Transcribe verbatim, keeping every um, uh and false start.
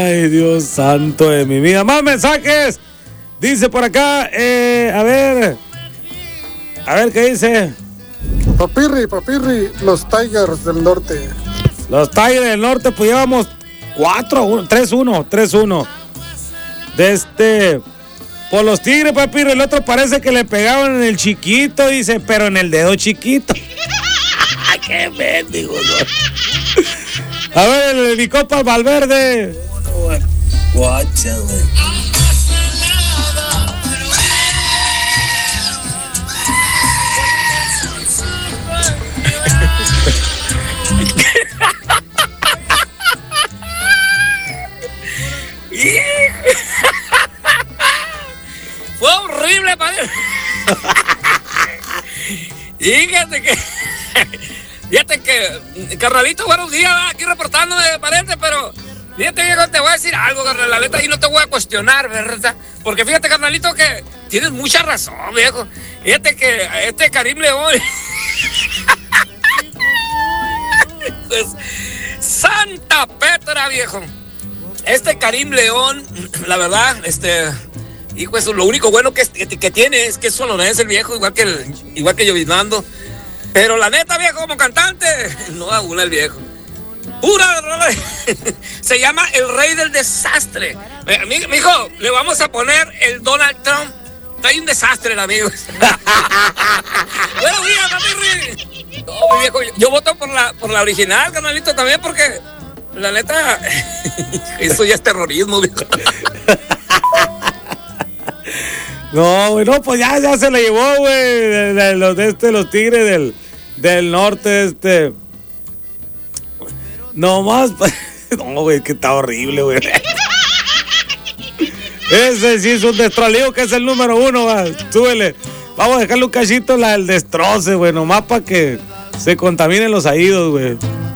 Ay, Dios santo de mi vida. Más mensajes. Dice por acá, eh, a ver. A ver qué dice. Papirri, papirri, los Tigers del norte. Los Tigers del norte, pues llevamos cuatro, tres uno, tres uno. De este. Por los Tigres, papirri, el otro parece que le pegaban en el chiquito, dice, pero en el dedo chiquito. ¡Qué mendigo! A ver, el mi copa Valverde. Guacha, güey. Fue horrible, padre. Fíjate que Fíjate que carnalito, buenos días, aquí reportando de pariente, pero fíjate, viejo, te voy a decir algo, carnal, la neta, y no te voy a cuestionar, ¿verdad? Porque fíjate, carnalito, que tienes mucha razón, viejo. Fíjate que este Karim León pues, Santa Petra, viejo. Este Karim León, la verdad, este, hijo, eso, lo único bueno que, que, que tiene es que es sonorense el viejo, igual que el, igual que Llovinando. Pero la neta, viejo, como cantante, no da una el viejo. Pura, se llama el rey del desastre. Mi, mi hijo, le vamos a poner el Donald Trump. Hay un desastre, el amigo. Buenos días, papirri. No, mi viejo, yo, yo voto por la, por la original, carnalito, también, porque la neta, eso ya es terrorismo, viejo. No, güey, no, pues ya, ya se la llevó, güey, de, de, los de este, los Tigres del, del norte, este. No más, no, güey, que está horrible, güey. Ese sí es un destrolío, que es el número uno, güey. Súbele. Vamos a dejarle un cachito la, el destroce, güey, nomás para que se contaminen los oídos, güey.